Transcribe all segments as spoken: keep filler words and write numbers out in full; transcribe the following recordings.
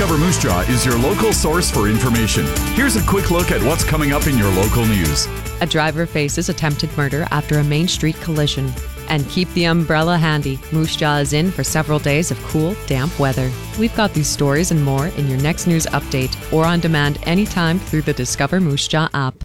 Discover Moose Jaw is your local source for information. Here's a quick look at what's coming up in your local news. A driver faces attempted murder after a Main Street collision. And keep the umbrella handy. Moose Jaw is in for several days of cool, damp weather. We've got these stories and more in your next news update or on demand anytime through the Discover Moose Jaw app.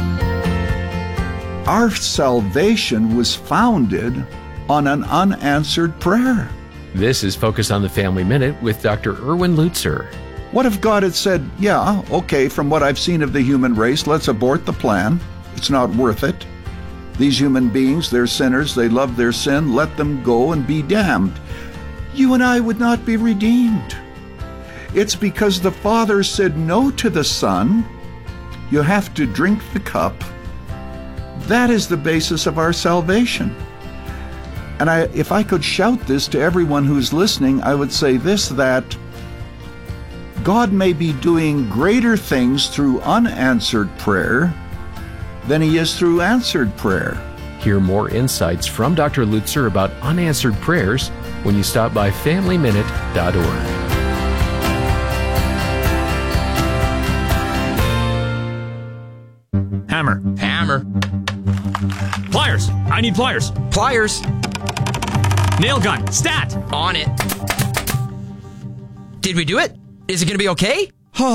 Our salvation was founded on an unanswered prayer. This is Focus on the Family Minute with Doctor Erwin Lutzer. What if God had said, yeah, okay, from what I've seen of the human race, let's abort the plan. It's not worth it. These human beings, they're sinners, they love their sin, let them go and be damned. You and I would not be redeemed. It's because the Father said no to the Son. You have to drink the cup. That is the basis of our salvation. And I, if I could shout this to everyone who's listening, I would say this, that God may be doing greater things through unanswered prayer than he is through answered prayer. Hear more insights from Doctor Lutzer about unanswered prayers when you stop by family minute dot org. Hammer. Hammer. Pliers. I need pliers. Pliers. Nail gun. Stat. On it. Did we do it? Is it going to be okay?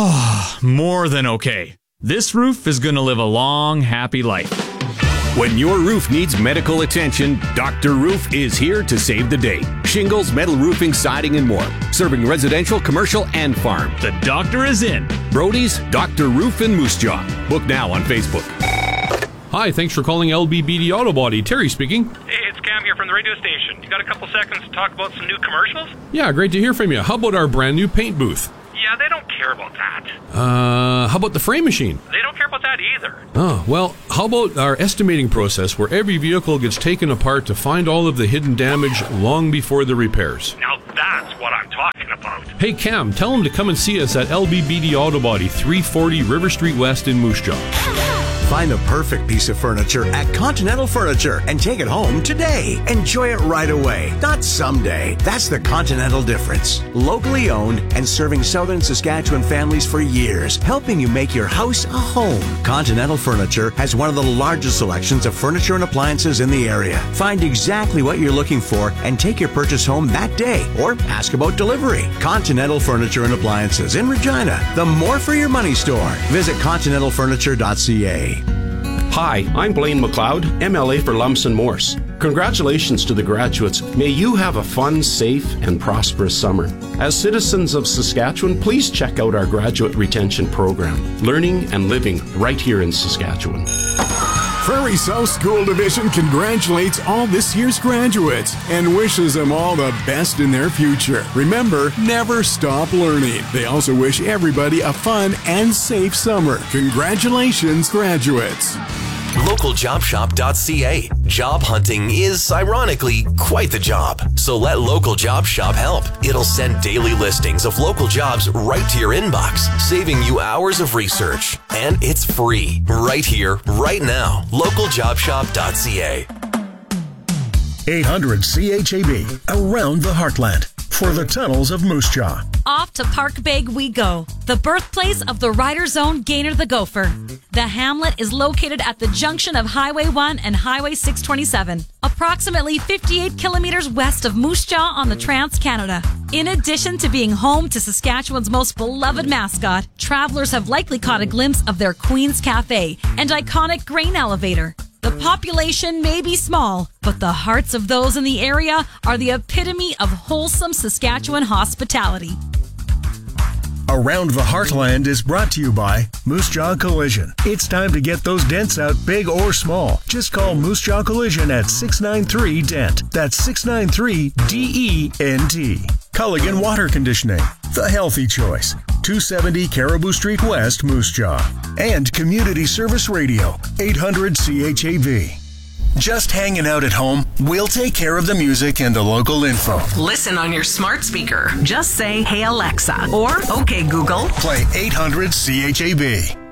More than okay. This roof is going to live a long, happy life. When your roof needs medical attention, Doctor Roof is here to save the day. Shingles, metal roofing, siding, and more. Serving residential, commercial, and farm. The doctor is in. Brody's Doctor Roof in Moose Jaw. Book now on Facebook. Hi, thanks for calling L B B D Auto Body. Terry speaking. Hey, it's Cam here from the radio station. You got a couple seconds to talk about some new commercials? Yeah, great to hear from you. How about our brand new paint booth? Yeah, they don't care about that. Uh, how about the frame machine? They don't care about that either. Oh, well, how about our estimating process where every vehicle gets taken apart to find all of the hidden damage long before the repairs? Now that's what I'm talking about. Hey, Cam, tell them to come and see us at L B B D Auto Body, three forty River Street West in Moose Jaw. Find the perfect piece of furniture at Continental Furniture and take it home today. Enjoy it right away, not someday. That's the Continental difference. Locally owned and serving southern Saskatchewan families for years, helping you make your house a home. Continental Furniture has one of the largest selections of furniture and appliances in the area. Find exactly what you're looking for and take your purchase home that day or ask about delivery. Continental Furniture and Appliances in Regina, the more for your money store. Visit continental furniture dot c a. Hi, I'm Blaine McLeod, M L A for Lumsden Morse. Congratulations to the graduates. May you have a fun, safe, and prosperous summer. As citizens of Saskatchewan, please check out our graduate retention program, Learning and Living, right here in Saskatchewan. Prairie South School Division congratulates all this year's graduates and wishes them all the best in their future. Remember, never stop learning. They also wish everybody a fun and safe summer. Congratulations, graduates. local job shop dot c a. Job hunting is, ironically, quite the job. So let Local Job Shop help. It'll send daily listings of local jobs right to your inbox, saving you hours of research. And it's free, right here, right now. local job shop dot c a. eight hundred C H A B, around the heartland, for the tunnels of Moose Jaw. Off to Parkbeg we go, the birthplace of the Rider's Own Gainer the Gopher. The hamlet is located at the junction of Highway one and Highway six twenty-seven, approximately fifty-eight kilometers west of Moose Jaw on the Trans-Canada. In addition to being home to Saskatchewan's most beloved mascot, travelers have likely caught a glimpse of their Queen's Cafe and iconic grain elevator. The population may be small, but the hearts of those in the area are the epitome of wholesome Saskatchewan hospitality. Around the Heartland is brought to you by Moose Jaw Collision. It's time to get those dents out, big or small. Just call Moose Jaw Collision at six nine three D E N T. That's six nine three D E N T. Culligan Water Conditioning, the healthy choice. two seventy Caribou Street West, Moose Jaw. And Community Service Radio, eight hundred C H A V. Just hanging out at home? We'll take care of the music and the local info. Listen on your smart speaker. Just say, "Hey Alexa," or "Okay Google." Play eight hundred C H A B.